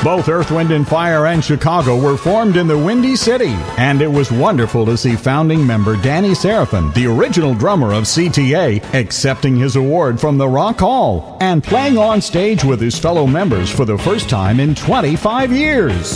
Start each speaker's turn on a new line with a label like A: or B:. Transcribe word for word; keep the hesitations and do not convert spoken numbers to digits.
A: Both Earth, Wind and Fire and Chicago were formed in the Windy City, and it was wonderful to see founding member Danny Seraphin, the original drummer of C T A, accepting his award from the Rock Hall and playing on stage with his fellow members for the first time in twenty-five years.